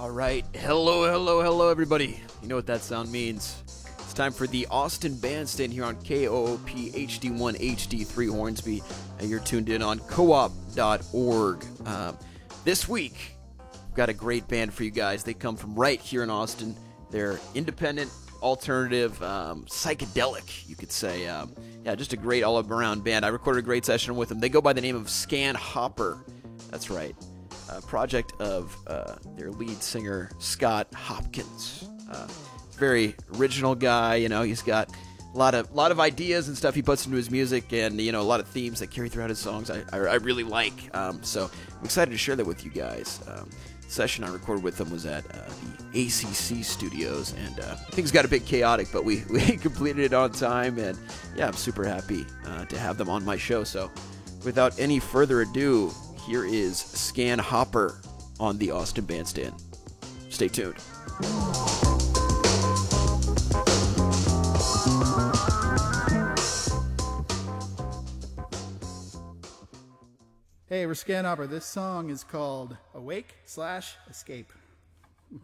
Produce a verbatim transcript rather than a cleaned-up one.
All right. Hello, hello, hello, everybody. You know what that sound means. It's time for the Austin Bandstand here on K O O P H D one H D three Hornsby. And you're tuned in on co op dot org. Um, this week, we've got a great band for you guys. They come from right here in Austin. They're independent, alternative, um, psychedelic, you could say. Um, yeah, just a great all-around band. I recorded a great session with them. They go by the name of Scan Hopper. That's right. A project of uh, their lead singer, Scott Hopkins. Uh, very original guy, you know, he's got a lot of lot of ideas and stuff he puts into his music, and, you know, a lot of themes that carry throughout his songs I, I, I really like. Um, so I'm excited to share that with you guys. Um, the session I recorded with them was at uh, the A C C studios, and uh, things got a bit chaotic, but we, we completed it on time, and yeah, I'm super happy uh, to have them on my show. So without any further ado, here is Scan Hopper on the Austin Bandstand. Stay tuned. Hey, we're Scan Hopper. This song is called Awake slash Escape.